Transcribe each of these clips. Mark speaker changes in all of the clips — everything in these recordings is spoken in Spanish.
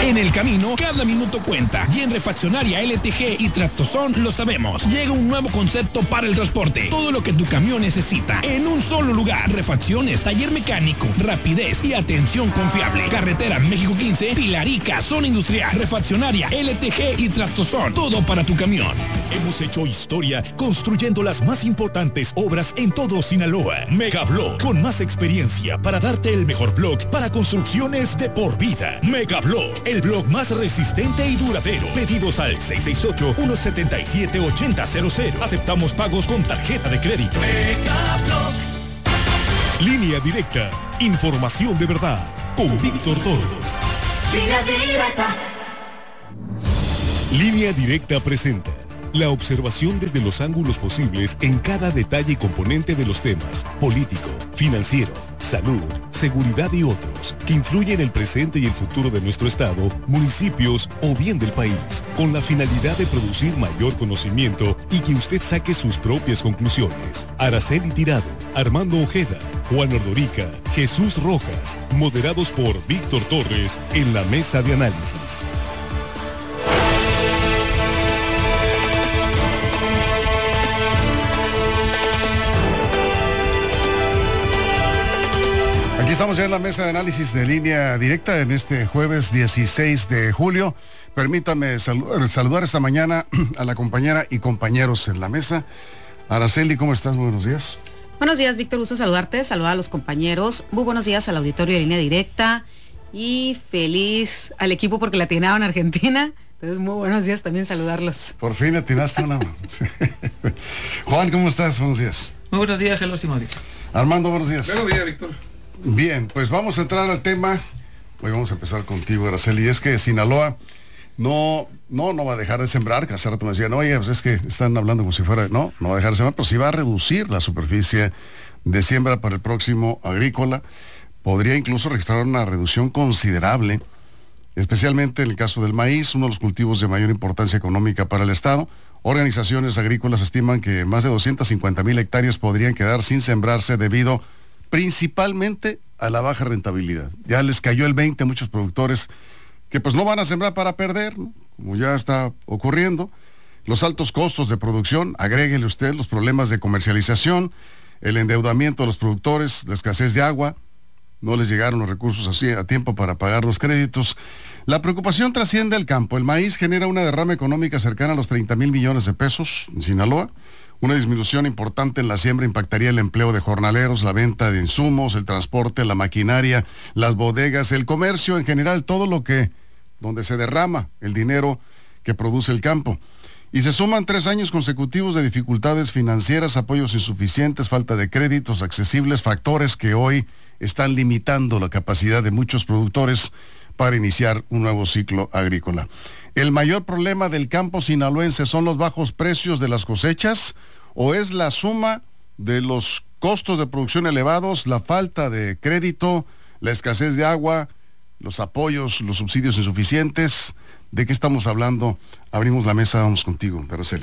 Speaker 1: En el camino, cada minuto cuenta. Y en Refaccionaria LTG y Tractozón lo sabemos. Llega un nuevo concepto para el transporte. Todo lo que tu camión necesita en un solo lugar. Refacciones, taller mecánico, rapidez y atención confiable. Carretera México 15, Pilarica, zona industrial. Refaccionaria LTG y Tractozón. Todo para tu camión.
Speaker 2: Hemos hecho historia construyendo las más importantes obras en todo Sinaloa. Megablock, con más experiencia para darte el mejor block para construcciones de por vida. Megablock, el block más resistente y duradero. Pedidos al 668-177-8000. Aceptamos pagos con tarjeta de crédito. Megablock. Línea Directa. Información de verdad. Con Víctor Torres.
Speaker 3: Línea Directa.
Speaker 2: Línea Directa presenta la observación desde los ángulos posibles en cada detalle y componente de los temas político, financiero, salud, seguridad y otros que influyen en el presente y el futuro de nuestro estado, municipios o bien del país, con la finalidad de producir mayor conocimiento y que usted saque sus propias conclusiones. Araceli Tirado, Armando Ojeda, Juan Ordorica, Jesús Rojas, moderados por Víctor Torres en la mesa de análisis.
Speaker 4: Aquí estamos ya en la mesa de análisis de Línea Directa en este jueves 16 de julio. Permítame saludar esta mañana a la compañera y compañeros en la mesa. Araceli, ¿cómo estás? Buenos días.
Speaker 5: Buenos días, Víctor, gusto saludarte, saludar a los compañeros. Muy buenos días al auditorio de Línea Directa y feliz al equipo porque la atinaron en Argentina. Entonces, muy buenos días también saludarlos.
Speaker 4: Por fin atinaste una. Juan, ¿cómo estás? Buenos días.
Speaker 6: Muy buenos días, Carlos y Mauricio.
Speaker 4: Armando, buenos días.
Speaker 7: Buenos días, Víctor.
Speaker 4: Bien, pues vamos a entrar al tema. Hoy vamos a empezar contigo, Araceli. Es que Sinaloa no va a dejar de sembrar, que hace rato me decían, oye, pues es que están hablando como si fuera, no va a dejar de sembrar, pero sí va a reducir la superficie de siembra para el próximo agrícola. Podría incluso registrar una reducción considerable, especialmente en el caso del maíz, uno de los cultivos de mayor importancia económica para el estado. Organizaciones agrícolas estiman que más de 250,000 hectáreas podrían quedar sin sembrarse debido principalmente a la baja rentabilidad. Ya les cayó el 20 a muchos productores que pues no van a sembrar para perder, ¿no? Como ya está ocurriendo. Los altos costos de producción, agréguele usted los problemas de comercialización, el endeudamiento de los productores, la escasez de agua, no les llegaron los recursos así a tiempo para pagar los créditos. La preocupación trasciende al campo. El maíz genera una derrama económica cercana a los 30,000 millones de pesos en Sinaloa. Una disminución importante en la siembra impactaría el empleo de jornaleros, la venta de insumos, el transporte, la maquinaria, las bodegas, el comercio en general, todo lo que, donde se derrama el dinero que produce el campo. Y se suman 3 años consecutivos de dificultades financieras, apoyos insuficientes, falta de créditos accesibles, factores que hoy están limitando la capacidad de muchos productores para iniciar un nuevo ciclo agrícola. ¿El mayor problema del campo sinaloense son los bajos precios de las cosechas o es la suma de los costos de producción elevados, la falta de crédito, la escasez de agua, los apoyos, los subsidios insuficientes? ¿De qué estamos hablando? Abrimos la mesa, vamos contigo, Araceli.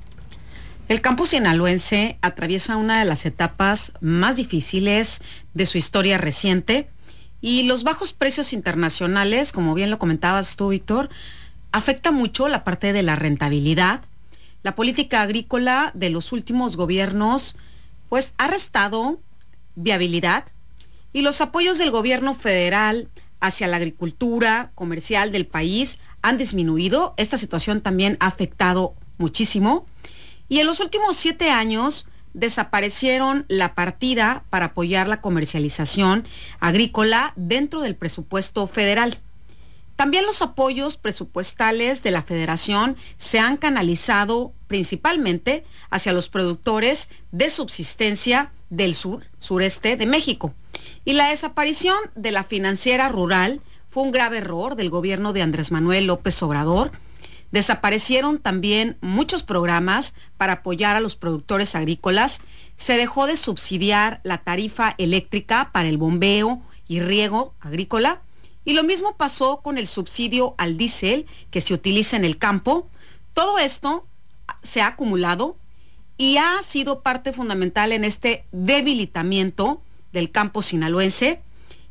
Speaker 5: El campo sinaloense atraviesa una de las etapas más difíciles de su historia reciente y los bajos precios internacionales, como bien lo comentabas tú, Víctor, afecta mucho la parte de la rentabilidad. La política agrícola de los últimos gobiernos pues ha restado viabilidad y los apoyos del gobierno federal hacia la agricultura comercial del país han disminuido. Esta situación también ha afectado muchísimo y en los últimos 7 años desaparecieron la partida para apoyar la comercialización agrícola dentro del presupuesto federal. También los apoyos presupuestales de la Federación se han canalizado principalmente hacia los productores de subsistencia del sureste de México. Y la desaparición de la financiera rural fue un grave error del gobierno de Andrés Manuel López Obrador. Desaparecieron también muchos programas para apoyar a los productores agrícolas. Se dejó de subsidiar la tarifa eléctrica para el bombeo y riego agrícola. Y lo mismo pasó con el subsidio al diésel que se utiliza en el campo. Todo esto se ha acumulado y ha sido parte fundamental en este debilitamiento del campo sinaloense.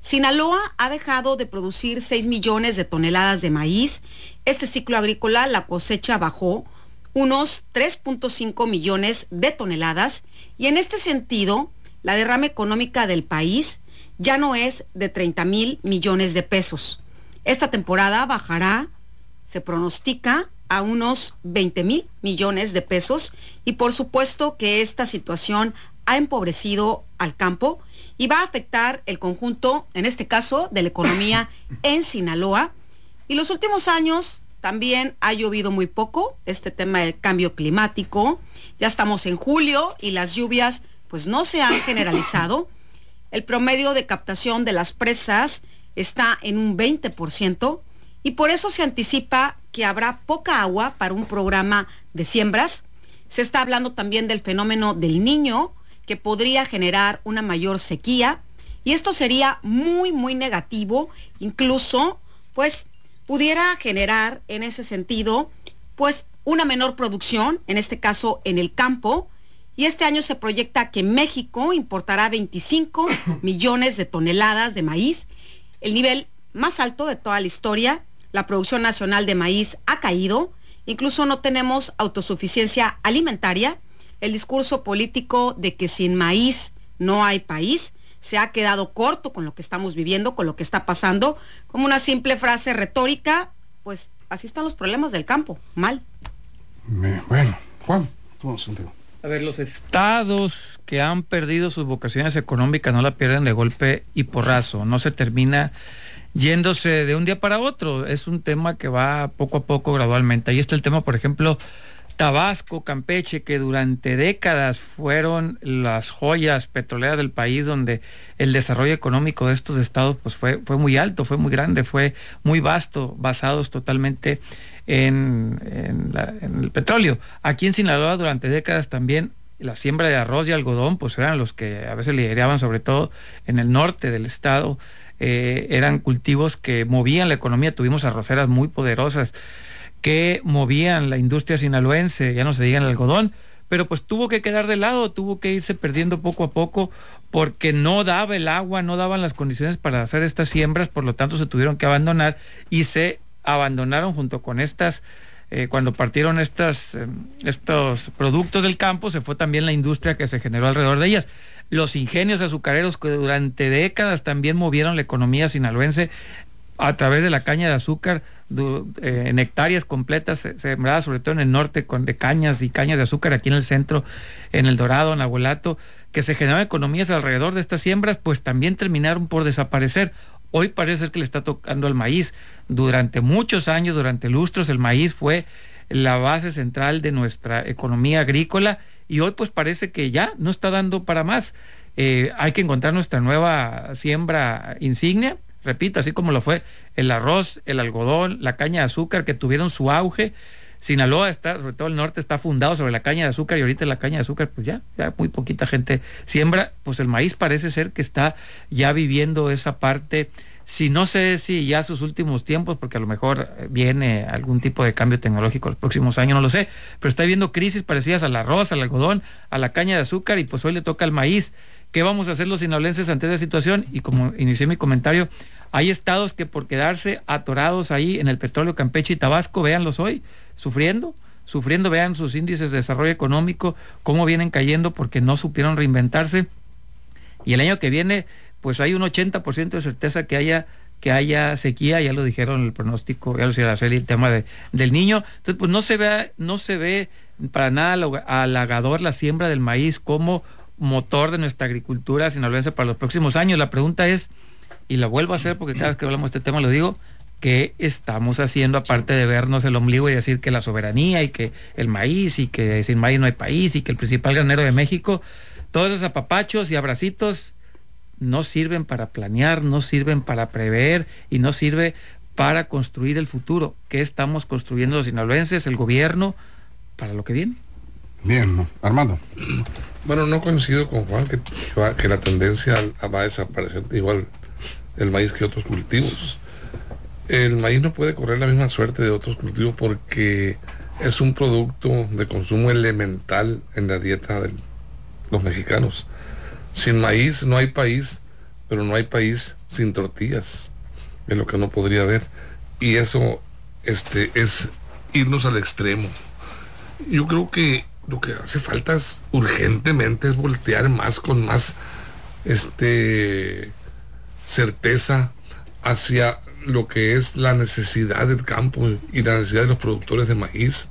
Speaker 5: Sinaloa ha dejado de producir 6 millones de toneladas de maíz. Este ciclo agrícola la cosecha bajó unos 3.5 millones de toneladas y en este sentido la derrama económica del país ya no es de 30,000 millones de pesos. Esta temporada bajará, se pronostica, a unos 20,000 millones de pesos y por supuesto que esta situación ha empobrecido al campo y va a afectar el conjunto, en este caso, de la economía en Sinaloa. Y los últimos años también ha llovido muy poco, este tema del cambio climático. Ya estamos en julio y las lluvias pues no se han generalizado. El promedio de captación de las presas está en un 20% y por eso se anticipa que habrá poca agua para un programa de siembras. Se está hablando también del fenómeno del Niño, que podría generar una mayor sequía, y esto sería muy, muy negativo, incluso, pues, pudiera generar en ese sentido, pues, una menor producción, en este caso en el campo, y este año se proyecta que México importará 25 millones de toneladas de maíz, el nivel más alto de toda la historia. La producción nacional de maíz ha caído, incluso no tenemos autosuficiencia alimentaria. El discurso político de que sin maíz no hay país se ha quedado corto con lo que estamos viviendo, con lo que está pasando, como una simple frase retórica. Pues así están los problemas del campo, mal.
Speaker 4: Bueno, Juan, vamos contigo.
Speaker 6: A ver, los estados que han perdido sus vocaciones económicas no la pierden de golpe y porrazo, no se termina yéndose de un día para otro, es un tema que va poco a poco, gradualmente. Ahí está el tema, por ejemplo, Tabasco, Campeche, que durante décadas fueron las joyas petroleras del país, donde el desarrollo económico de estos estados pues fue muy alto, fue muy grande, fue muy vasto, basados totalmente en el petróleo. Aquí en Sinaloa durante décadas también la siembra de arroz y algodón pues eran los que a veces lideraban, sobre todo en el norte del estado. Eran cultivos que movían la economía. Tuvimos arroceras muy poderosas que movían la industria sinaloense, ya no se diga el algodón, pero pues tuvo que quedar de lado, tuvo que irse perdiendo poco a poco porque no daba el agua, no daban las condiciones para hacer estas siembras, por lo tanto se tuvieron que abandonar y se abandonaron junto con estas, cuando partieron estos productos del campo, se fue también la industria que se generó alrededor de ellas. Los ingenios azucareros que durante décadas también movieron la economía sinaloense a través de la caña de azúcar, en hectáreas completas sembradas, sobre todo en el norte, de cañas y cañas de azúcar, aquí en el centro, en El Dorado, en Abuelato, que se generaban economías alrededor de estas siembras, pues también terminaron por desaparecer. Hoy parece ser que le está tocando al maíz. Durante muchos años, durante lustros, el maíz fue la base central de nuestra economía agrícola y hoy pues parece que ya no está dando para más. Hay que encontrar nuestra nueva siembra insignia, repito, así como lo fue el arroz, el algodón, la caña de azúcar, que tuvieron su auge. Sinaloa está, sobre todo el norte, está fundado sobre la caña de azúcar y ahorita la caña de azúcar pues ya muy poquita gente siembra. Pues el maíz parece ser que está ya viviendo esa parte, si no sé si ya sus últimos tiempos, porque a lo mejor viene algún tipo de cambio tecnológico los próximos años, no lo sé, pero está habiendo crisis parecidas al arroz, al algodón, a la caña de azúcar y pues hoy le toca al maíz. ¿Qué vamos a hacer los sinaloenses ante esa situación? Y como inicié mi comentario, hay estados que por quedarse atorados ahí en el petróleo, Campeche y Tabasco, véanlos hoy, sufriendo, vean sus índices de desarrollo económico, cómo vienen cayendo porque no supieron reinventarse. Y el año que viene, pues hay un 80% de certeza que haya sequía, ya lo dijeron en el pronóstico, ya lo decía Araceli, el tema del Niño. Entonces, pues no se ve para nada halagador la siembra del maíz como motor de nuestra agricultura sinaloense para los próximos años. La pregunta es, y la vuelvo a hacer porque cada vez que hablamos de este tema lo digo, ¿qué estamos haciendo aparte de vernos el ombligo y decir que la soberanía y que el maíz y que sin maíz no hay país y que el principal granero de México? Todos esos apapachos y abracitos no sirven para planear, no sirven para prever y no sirve para construir el futuro. ¿Qué estamos construyendo los sinaloenses, el gobierno, para lo que viene?
Speaker 4: Bien, Armando.
Speaker 7: Bueno, no coincido con Juan que la tendencia va a desaparecer igual el maíz que otros cultivos. El maíz no puede correr la misma suerte de otros cultivos porque es un producto de consumo elemental en la dieta de los mexicanos. Sin maíz no hay país, pero no hay país sin tortillas, es lo que no podría haber. Y eso es irnos al extremo. Yo creo que lo que hace falta urgentemente es voltear más, con más certeza hacia lo que es la necesidad del campo y la necesidad de los productores de maíz.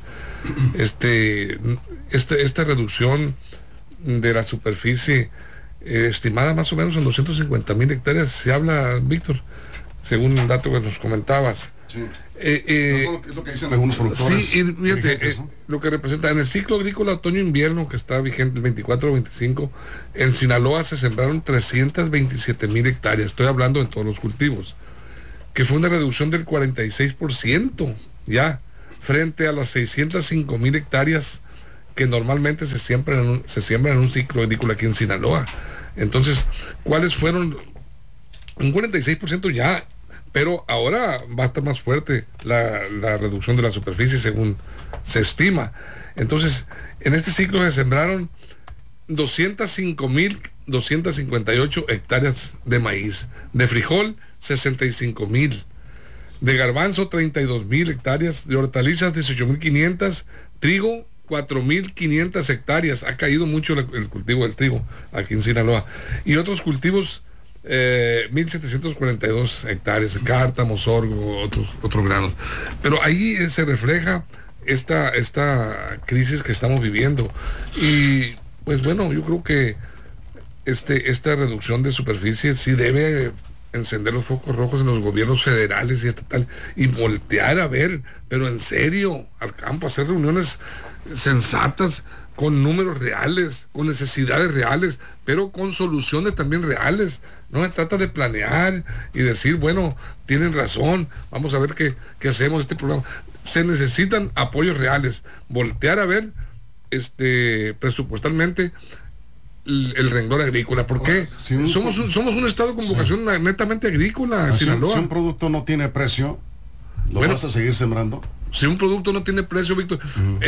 Speaker 7: Esta reducción de la superficie estimada más o menos en 250,000 hectáreas, se habla, Víctor, según un dato que nos comentabas.
Speaker 4: Sí. Es lo que dicen algunos productores.
Speaker 7: Sí, y fíjate, ¿no? Lo que representa en el ciclo agrícola otoño-invierno que está vigente el 24-25, en Sinaloa se sembraron 327,000 hectáreas, estoy hablando de todos los cultivos, que fue una reducción del 46% ya, frente a las 605,000 hectáreas que normalmente se siembran en un ciclo agrícola aquí en Sinaloa. Entonces, ¿cuáles fueron? Un 46% ya, pero ahora va a estar más fuerte la reducción de la superficie según se estima. Entonces, en este ciclo se sembraron 205,258 hectáreas de maíz, de frijol 65,000, de garbanzo 32,000 hectáreas, de hortalizas 18,500, trigo 4,500 hectáreas. Ha caído mucho el cultivo del trigo aquí en Sinaloa. Y otros cultivos 1,742 hectáreas, cártamo, sorgo, otros granos. Pero ahí se refleja esta crisis que estamos viviendo. Y pues bueno, yo creo que esta reducción de superficie sí debe encender los focos rojos en los gobiernos federales y estatal y voltear a ver, pero en serio, al campo, hacer reuniones sensatas, con números reales, con necesidades reales, pero con soluciones también reales. No se trata de planear y decir, bueno, tienen razón, vamos a ver qué hacemos este programa. Se necesitan apoyos reales, voltear a ver presupuestalmente el renglón agrícola, porque somos un estado con vocación netamente agrícola, Sinaloa.
Speaker 4: Si un producto no tiene precio, ¿lo vas a seguir sembrando?
Speaker 7: Si un producto no tiene precio, Víctor,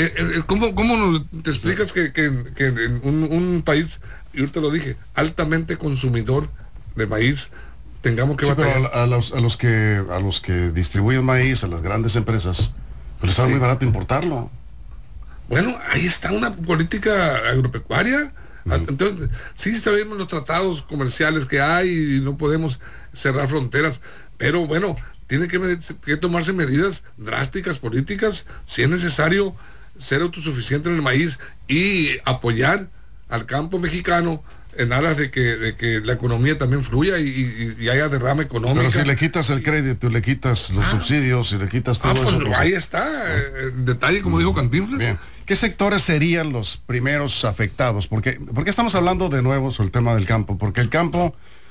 Speaker 7: ¿cómo te explicas que en un país, y ahorita lo dije, altamente consumidor de maíz, tengamos que batallar?
Speaker 4: Pero a los que distribuyen maíz, a las grandes empresas, pues está muy barato importarlo.
Speaker 7: Bueno, ahí está una política agropecuaria. Entonces, sí sabemos los tratados comerciales que hay y no podemos cerrar fronteras, pero bueno, tiene que tomarse medidas drásticas, políticas, si es necesario ser autosuficiente en el maíz y apoyar al campo mexicano en aras de que la economía también fluya y haya derrama económica.
Speaker 4: Pero si le quitas el crédito, le quitas los subsidios, si le quitas todo eso...
Speaker 7: Pues ahí está, el detalle, como dijo Cantinflas.
Speaker 4: Bien. ¿Qué sectores serían los primeros afectados? ¿Por qué estamos hablando de nuevo sobre el tema del campo? Porque el campo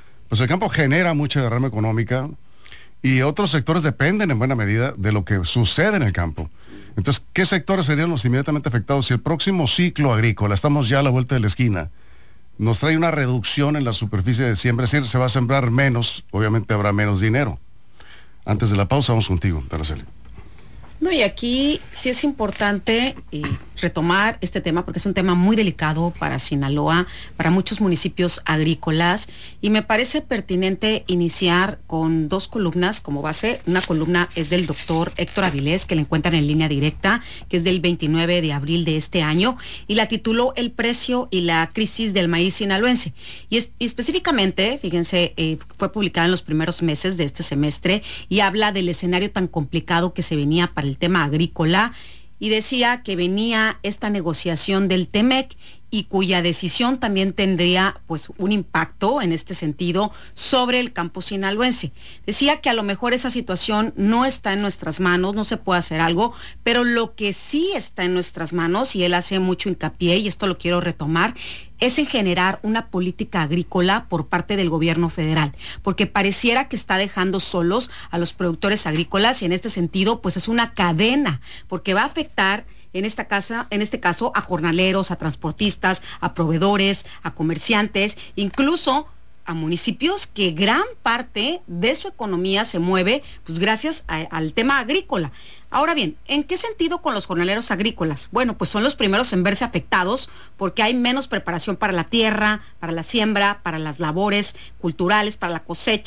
Speaker 4: genera mucha derrama económica y otros sectores dependen en buena medida de lo que sucede en el campo. Entonces, ¿qué sectores serían los inmediatamente afectados? Si el próximo ciclo agrícola, estamos ya a la vuelta de la esquina, nos trae una reducción en la superficie de siembra, es decir, se va a sembrar menos, obviamente habrá menos dinero. Antes de la pausa, vamos contigo, Araceli.
Speaker 5: No, y aquí sí es importante retomar este tema porque es un tema muy delicado para Sinaloa, para muchos municipios agrícolas, y me parece pertinente iniciar con dos columnas como base. Una columna es del doctor Héctor Avilés, que le encuentran en línea directa, que es del 29 de abril de este año, y la tituló El precio y la crisis del maíz sinaloense. Y específicamente, fíjense, fue publicada en los primeros meses de este semestre y habla del escenario tan complicado que se venía para el tema agrícola, y decía que venía esta negociación del TEMEC y cuya decisión también tendría pues un impacto en este sentido sobre el campo sinaloense. Decía que a lo mejor esa situación no está en nuestras manos, no se puede hacer algo, pero lo que sí está en nuestras manos, y él hace mucho hincapié, y esto lo quiero retomar, es en generar una política agrícola por parte del gobierno federal, porque pareciera que está dejando solos a los productores agrícolas, y en este sentido pues es una cadena, porque va a afectar en este caso a jornaleros, a transportistas, a proveedores, a comerciantes, incluso a municipios que gran parte de su economía se mueve pues gracias al tema agrícola. Ahora bien, ¿en qué sentido con los jornaleros agrícolas? Bueno, pues son los primeros en verse afectados porque hay menos preparación para la tierra, para la siembra, para las labores culturales, para la cosecha,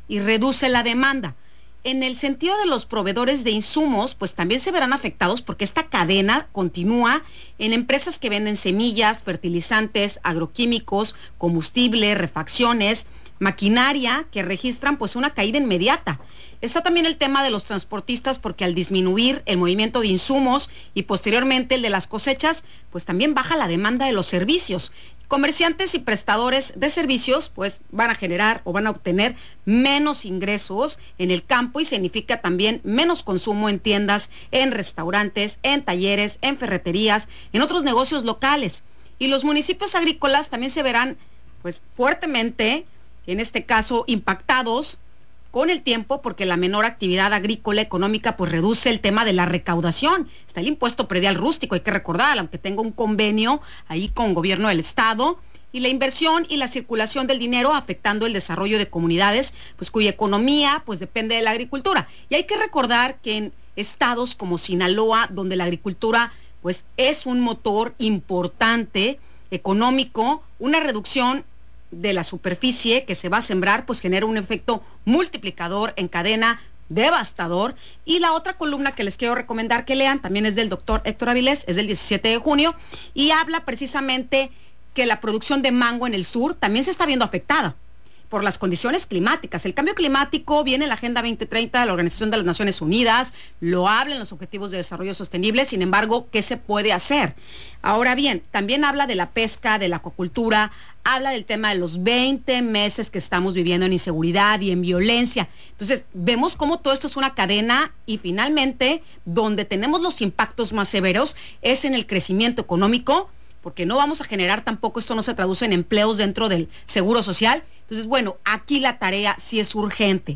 Speaker 5: y reduce la demanda. En el sentido de los proveedores de insumos, pues también se verán afectados porque esta cadena continúa en empresas que venden semillas, fertilizantes, agroquímicos, combustible, refacciones, maquinaria, que registran pues una caída inmediata. Está también el tema de los transportistas porque al disminuir el movimiento de insumos y posteriormente el de las cosechas, pues también baja la demanda de los servicios. Comerciantes y prestadores de servicios pues van a generar o van a obtener menos ingresos en el campo y significa también menos consumo en tiendas, en restaurantes, en talleres, en ferreterías, en otros negocios locales. Y los municipios agrícolas también se verán pues fuertemente, en este caso, impactados con el tiempo porque la menor actividad agrícola económica pues reduce el tema de la recaudación. Está el impuesto predial rústico, hay que recordar, aunque tenga un convenio ahí con gobierno del estado, y la inversión y la circulación del dinero afectando el desarrollo de comunidades pues cuya economía pues depende de la agricultura. Y hay que recordar que en estados como Sinaloa, donde la agricultura pues es un motor importante económico, una reducción de la superficie que se va a sembrar pues genera un efecto multiplicador en cadena devastador. Y la otra columna que les quiero recomendar que lean también es del doctor Héctor Avilés, es del 17 de junio y habla precisamente que la producción de mango en el sur también se está viendo afectada por las condiciones climáticas. El cambio climático viene en la Agenda 2030 de la Organización de las Naciones Unidas, lo habla en los Objetivos de Desarrollo Sostenible, sin embargo, ¿qué se puede hacer? Ahora bien, también habla de la pesca, de la acuacultura, habla del tema de los 20 meses que estamos viviendo en inseguridad y en violencia. Entonces, vemos cómo todo esto es una cadena y finalmente, donde tenemos los impactos más severos es en el crecimiento económico, porque no vamos a generar tampoco, esto no se traduce en empleos dentro del seguro social. Entonces, bueno, aquí la tarea sí es urgente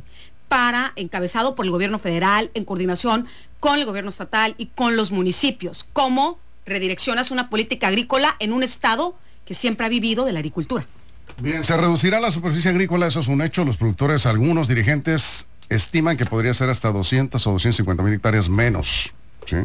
Speaker 5: encabezado por el gobierno federal, en coordinación con el gobierno estatal y con los municipios. ¿Cómo redireccionas una política agrícola en un estado que siempre ha vivido de la agricultura?
Speaker 4: Bien, se reducirá la superficie agrícola, eso es un hecho. Los productores, algunos dirigentes, estiman que podría ser hasta 200 o 250 mil hectáreas menos, ¿sí?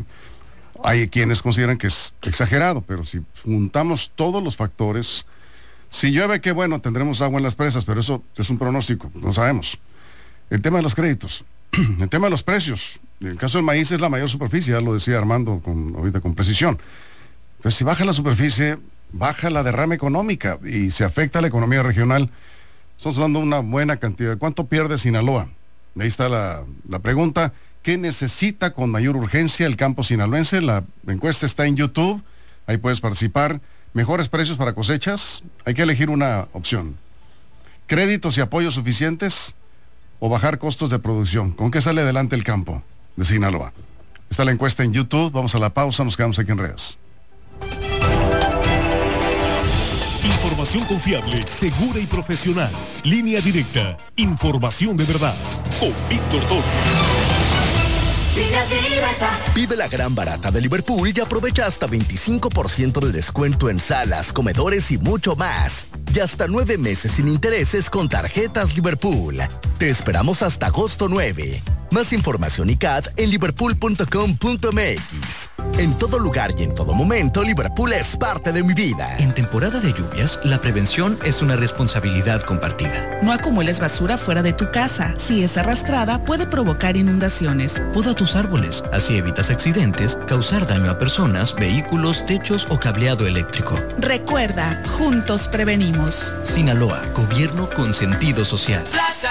Speaker 4: Hay quienes consideran que es exagerado, pero si juntamos todos los factores, si llueve, qué bueno, tendremos agua en las presas, pero eso es un pronóstico, no sabemos. El tema de los créditos, el tema de los precios. En el caso del maíz es la mayor superficie, ya lo decía Armando ahorita con precisión. Entonces, si baja la superficie, baja la derrama económica y se afecta a la economía regional. Estamos hablando de una buena cantidad. ¿Cuánto pierde Sinaloa? Ahí está la pregunta. ¿Qué necesita con mayor urgencia el campo sinaloense? La encuesta está en YouTube, ahí puedes participar. ¿Mejores precios para cosechas? Hay que elegir una opción. ¿Créditos y apoyos suficientes o bajar costos de producción? ¿Con qué sale adelante el campo de Sinaloa? Está la encuesta en YouTube, vamos a la pausa, nos quedamos aquí en redes.
Speaker 2: Información confiable, segura y profesional. Línea directa, información de verdad. Con Víctor Toro.
Speaker 8: Vive la gran barata de Liverpool y aprovecha hasta 25% de descuento en salas, comedores y mucho más. Y hasta 9 meses sin intereses con tarjetas Liverpool. Te esperamos hasta agosto 9. Más información y CAT en liverpool.com.mx. En todo lugar y en todo momento, Liverpool es parte de mi vida.
Speaker 9: En temporada de lluvias, la prevención es una responsabilidad compartida.
Speaker 10: No acumules basura fuera de tu casa. Si es arrastrada, puede provocar inundaciones.
Speaker 9: Poda tus árboles, así evitas accidentes, causar daño a personas, vehículos, techos o cableado eléctrico.
Speaker 10: Recuerda, juntos prevenimos.
Speaker 9: Sinaloa, gobierno con sentido social.